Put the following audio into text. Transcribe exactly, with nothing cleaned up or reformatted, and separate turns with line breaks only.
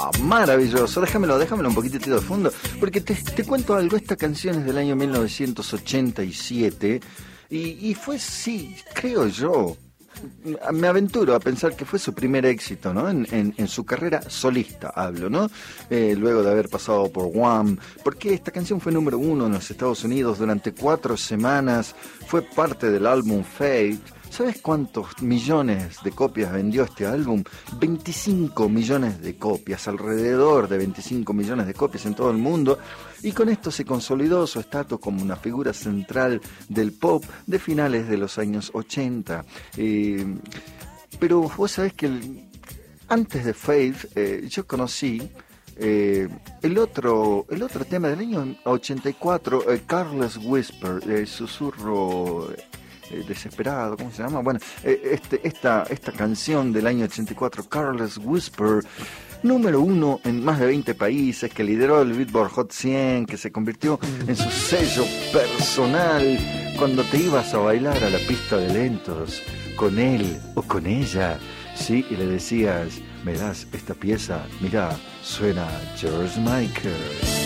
Maravilloso, déjamelo, déjamelo un poquitito de fondo, porque te, te cuento algo. Esta canción es del año mil novecientos ochenta y siete y, y fue, sí, creo yo, me aventuro a pensar que fue su primer éxito, ¿no? En, en, en su carrera solista, hablo, ¿no? Eh, luego de haber pasado por Wham, porque esta canción fue número uno en los Estados Unidos durante cuatro semanas, fue parte del álbum Fate. ¿Sabes cuántos millones de copias vendió este álbum? veinticinco millones de copias, alrededor de veinticinco millones de copias en todo el mundo, y con esto se consolidó su estatus como una figura central del pop de finales de los años ochenta. Eh, pero vos sabés que el, antes de Faith, eh, yo conocí eh, el otro el otro tema del año ochenta y cuatro, eh, Careless Whisper, el susurro Eh, desesperado, ¿cómo se llama? Bueno, eh, este, esta, esta canción del año ochenta y cuatro, Careless Whisper, número uno en más de veinte países, que lideró el Billboard Hot cien, que se convirtió en su sello personal cuando te ibas a bailar a la pista de lentos con él o con ella, ¿sí? Y le decías, me das esta pieza, mirá, suena George Michael.